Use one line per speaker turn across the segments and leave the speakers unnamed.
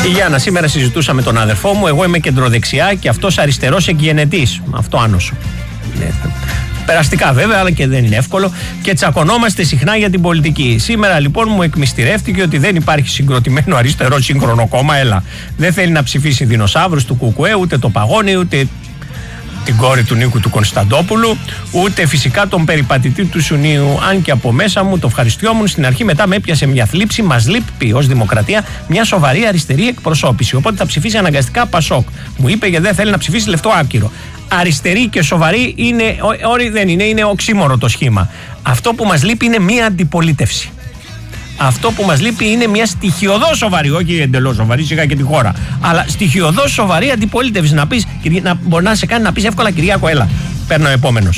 Η Γιάννα, σήμερα συζητούσα με τον αδερφό μου. Εγώ είμαι κεντροδεξιά και αυτός αριστερός εκγενετής. Αυτό άνοσο. Περαστικά βέβαια, αλλά και δεν είναι εύκολο. Και τσακωνόμαστε συχνά για την πολιτική. Σήμερα λοιπόν μου εκμυστηρεύτηκε ότι δεν υπάρχει συγκροτημένο αριστερό σύγχρονο κόμμα. Έλα. Δεν θέλει να ψηφίσει δεινοσαύρους του Κουκουέ, ούτε το Παγώνι, ούτε την κόρη του Νίκου του Κωνσταντόπουλου, ούτε φυσικά τον περιπατητή του Σουνίου. Αν και από μέσα μου το ευχαριστιόμουν στην αρχή, μετά με έπιασε μια θλίψη. Μας λείπει ως δημοκρατία μια σοβαρή αριστερή εκπροσώπηση. Οπότε θα ψηφίσει αναγκαστικά Πασόκ. Μου είπε γιατί δεν θέλει να ψηφίσει λεφτό άκυρο. Αριστερή και σοβαρή είναι, δεν είναι, είναι οξύμορο το σχήμα. Αυτό που μας λείπει είναι μια αντιπολίτευση. Αυτό που μας λείπει είναι μια στοιχειωδώς σοβαρή, όχι εντελώς σοβαρή, σιγά και τη χώρα, αλλά στοιχειωδώς σοβαρή αντιπολίτευση. Να πεις, να μπορεί να σε κάνει να πεις εύκολα Κυριάκο, έλα, παίρνω επόμενος.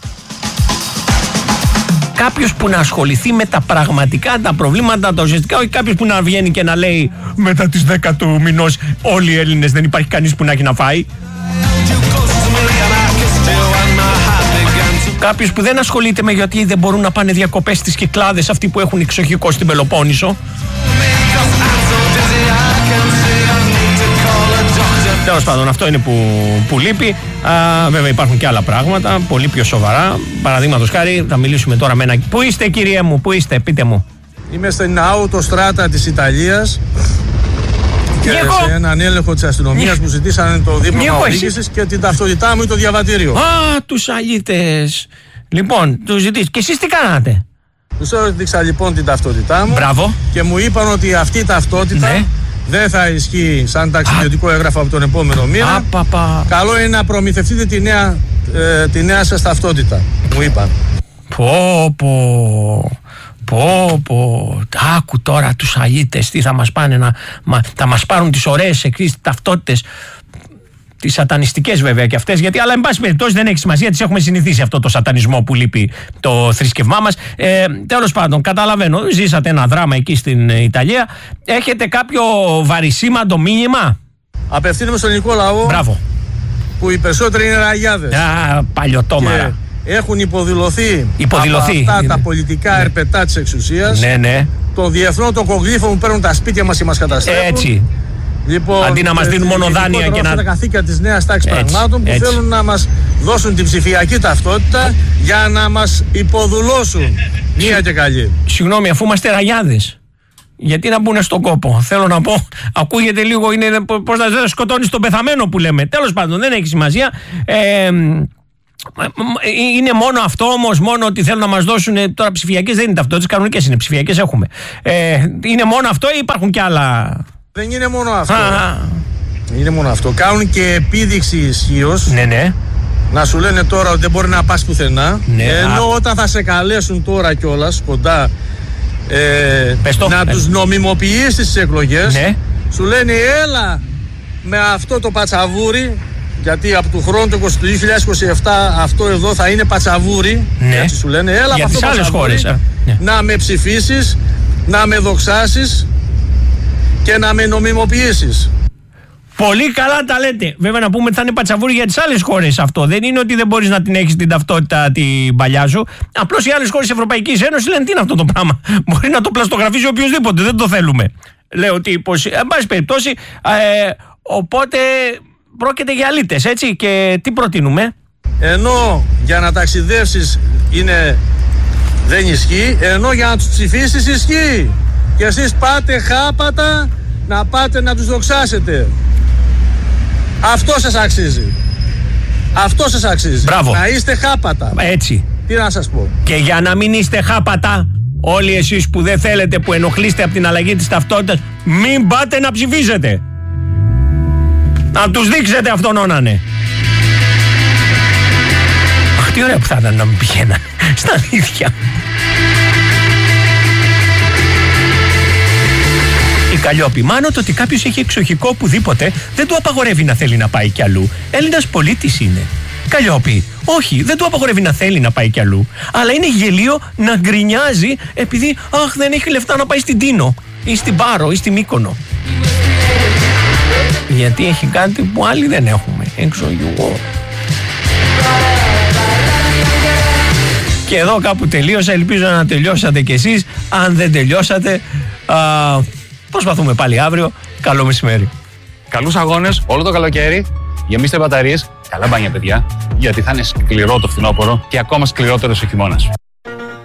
Κάποιος που να ασχοληθεί με τα πραγματικά, τα προβλήματα, τα ουσιαστικά, όχι κάποιος που να βγαίνει και να λέει μετά τις 10 του μηνός όλοι οι Έλληνες δεν υπάρχει κανείς που να έχει να φάει. Κάποιος που δεν ασχολείται με γιατί δεν μπορούν να πάνε διακοπές στις Κυκλάδες αυτοί που έχουν εξοχικό στην Πελοπόννησο. Τέλος πάντων, αυτό είναι που λείπει. Βέβαια υπάρχουν και άλλα πράγματα πολύ πιο σοβαρά. Παραδείγματος χάρη, θα μιλήσουμε τώρα με ένα. Πού είστε, κύριε μου, πού είστε, πείτε μου.
Είμαι στην αυτοστράτα της Ιταλίας. Και σε έναν έλεγχο της αστυνομίας μου ζητήσανε το δίπλωμα οδήγησης και την ταυτότητά μου ή το διαβατήριο.
Τους αλήτες. Λοιπόν, τους ζητήσεις. Και εσείς τι κάνατε?
Τους έδειξα λοιπόν την ταυτότητά μου.
Μπράβο.
Και μου είπαν ότι αυτή η ταυτότητα δεν θα ισχύει σαν ταξιδιωτικό έγγραφο από τον επόμενο μήνα. Καλό είναι να προμηθευτείτε τη νέα σας ταυτότητα, μου είπαν.
Άκου τώρα τους αλήτες τι θα μας πάνε θα μας πάρουν τις ωραίες ταυτότητες, τις σατανιστικές βέβαια και αυτές, γιατί αλλά εν πάση περιπτώσει δεν έχει σημασία, τις έχουμε συνηθίσει αυτό το σατανισμό που λείπει το θρησκευμά μας. Τέλος πάντων, καταλαβαίνω, ζήσατε ένα δράμα εκεί στην Ιταλία. Έχετε κάποιο βαρισίμαντο μήνυμα?
Απευθύνομαι στον ελληνικό λαό.
Μπράβο.
Που οι περισσότεροι είναι ραγιάδες.
Παλιωτόμαρα.
Έχουν υποδηλωθεί από αυτά τα πολιτικά ερπετά της εξουσίας.
Ναι.
Των διεθνών των κογλίφων που παίρνουν τα σπίτια μας και μας καταστρέφουν.
Έτσι.
Λοιπόν,
αντί να μας δίνουν μόνο δάνεια και να.
Τα καθήκια της νέας τάξης πραγμάτων που θέλουν να μας δώσουν την ψηφιακή ταυτότητα για να μας υποδουλώσουν. Μία και καλή.
Συγγνώμη, αφού είμαστε ραγιάδες, γιατί να μπουν στον κόπο? Θέλω να πω, ακούγεται λίγο, είναι πώς να σκοτώνεις τον πεθαμένο που λέμε. Τέλος πάντων, δεν έχει σημασία. Είναι μόνο αυτό όμως, μόνο ότι θέλουν να μας δώσουν τώρα ψηφιακές, δεν είναι ταυτότητες, κανονικές είναι, ψηφιακές έχουμε. Είναι μόνο αυτό ή υπάρχουν κι άλλα?
Δεν είναι μόνο αυτό. Είναι μόνο αυτό. Κάνουν και επίδειξη ισχύως.
Ναι.
Να σου λένε τώρα ότι δεν μπορεί να πας πουθενά. Ενώ όταν θα σε καλέσουν τώρα κιόλας κοντά να τους νομιμοποιήσεις τις εκλογές, σου λένε έλα με αυτό το πατσαβούρι. Γιατί από του χρόνου του 2027 αυτό εδώ θα είναι πατσαβούρι. Έτσι σου λένε. Έλα
για
από αυτό
τις άλλες χώρες.
Να με ψηφίσεις, να με δοξάσεις και να με νομιμοποιήσεις.
Πολύ καλά τα λέτε. Βέβαια να πούμε ότι θα είναι πατσαβούρι για τις άλλες χώρες αυτό. Δεν είναι ότι δεν μπορείς να την έχεις την ταυτότητα την παλιά σου. Απλώς οι άλλες χώρες της Ευρωπαϊκής Ένωσης λένε τι είναι αυτό το πράγμα. Μπορεί να το πλαστογραφίζει οποιοδήποτε. Δεν το θέλουμε. Λέω ότι εν πάση περιπτώσει. Οπότε. Πρόκειται για αλήτες, έτσι, και τι προτείνουμε?
Ενώ για να ταξιδεύσεις δεν ισχύει, ενώ για να τους ψηφίσεις ισχύει. Και εσείς πάτε χάπατα να πάτε να τους δοξάσετε. Αυτό σας αξίζει. Αυτό σας αξίζει.
Μπράβο.
Να είστε χάπατα.
Έτσι.
Τι να σας πω.
Και για να μην είστε χάπατα, όλοι εσείς που δεν θέλετε, που ενοχλείστε από την αλλαγή της ταυτότητας, μην πάτε να ψηφίσετε. Να τους δείξετε αυτόν όνανε. Αχ, τι ωραία που θα ήταν να μην πηγαίναν. Στα αλήθεια. Η Καλλιόπη, μάνο το ότι κάποιος έχει εξοχικό οπουδήποτε δεν του απαγορεύει να θέλει να πάει κι αλλού. Έλληνας πολίτης είναι. Καλλιόπη, όχι, δεν του απαγορεύει να θέλει να πάει κι αλλού. Αλλά είναι γελίο να γκρινιάζει επειδή δεν έχει λεφτά να πάει στην Τίνο ή στην Πάρο ή στη Μύκονο. Γιατί έχει κάτι που άλλοι δεν έχουμε. Εξοχικό. Και εδώ κάπου τελείωσα. Ελπίζω να τελειώσατε κι εσείς. Αν δεν τελειώσατε, Προσπαθούμε πάλι αύριο. Καλό μεσημέρι.
Καλούς αγώνες όλο το καλοκαίρι. Γεμίστε μπαταρίες. Καλά μπάνια, παιδιά. Γιατί θα είναι σκληρό το φθινόπωρο και ακόμα σκληρότερος ο χειμώνας.